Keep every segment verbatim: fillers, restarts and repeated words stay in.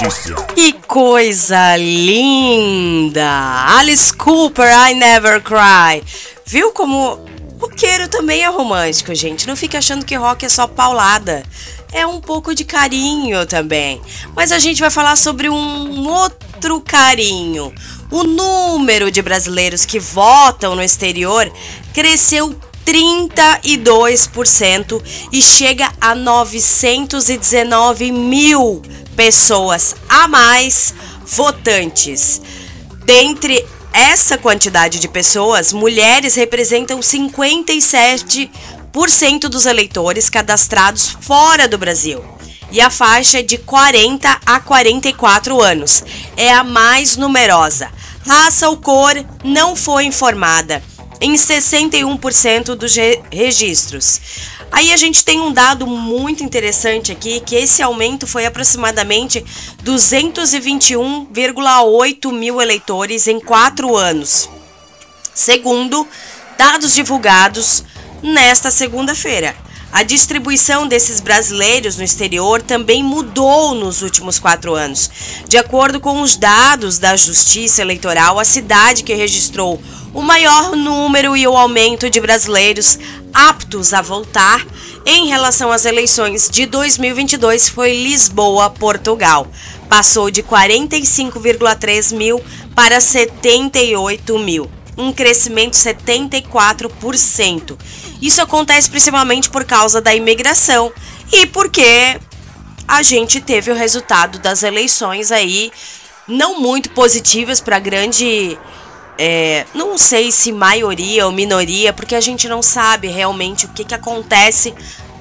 Que coisa linda! Alice Cooper, I Never Cry. Viu como roqueiro também é romântico, gente? Não fique achando que rock é só paulada. É um pouco de carinho também. Mas a gente vai falar sobre um outro carinho. O número de brasileiros que votam no exterior cresceu trinta e dois por cento e chega a novecentos e dezenove mil pessoas a mais votantes. Dentre essa quantidade de pessoas, mulheres representam cinquenta e sete por cento dos eleitores cadastrados fora do Brasil. E a faixa é de quarenta a quarenta e quatro anos. É a mais numerosa. Raça ou cor não foi informada em sessenta e um por cento dos re- registros. Aí a gente tem um dado muito interessante aqui, que esse aumento foi aproximadamente duzentos e vinte e um vírgula oito mil eleitores em quatro anos, segundo dados divulgados nesta segunda-feira. A distribuição desses brasileiros no exterior também mudou nos últimos quatro anos. De acordo com os dados da Justiça Eleitoral, a cidade que registrou o maior número e o aumento de brasileiros aptos a votar em relação às eleições de dois mil e vinte e dois foi Lisboa, Portugal. Passou de quarenta e cinco vírgula três mil para setenta e oito mil, um crescimento de setenta e quatro por cento. Isso acontece principalmente por causa da imigração e porque a gente teve o resultado das eleições aí não muito positivas para a grande... É, não sei se maioria ou minoria, porque a gente não sabe realmente o que, que acontece,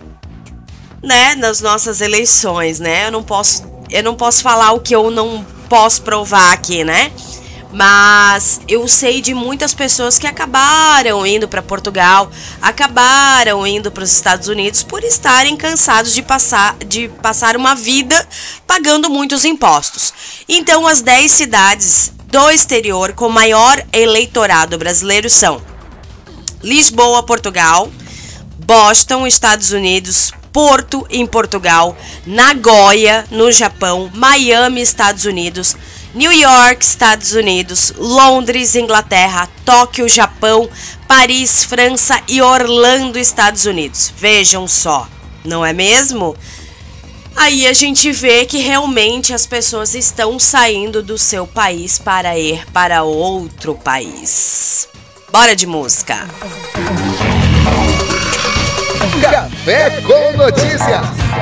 né, nas nossas eleições, né? Eu não posso, eu não posso falar o que eu não posso provar aqui, né? Mas eu sei de muitas pessoas que acabaram indo para Portugal, acabaram indo para os Estados Unidos por estarem cansados de passar, de passar uma vida pagando muitos impostos. Então, as dez cidades do exterior com maior eleitorado brasileiro são Lisboa, Portugal, Boston, Estados Unidos, Porto, em Portugal, Nagoya, no Japão, Miami, Estados Unidos, New York, Estados Unidos, Londres, Inglaterra, Tóquio, Japão, Paris, França e Orlando, Estados Unidos. Vejam só, não é mesmo? Aí a gente vê que realmente as pessoas estão saindo do seu país para ir para outro país. Bora de música! Café com Notícias.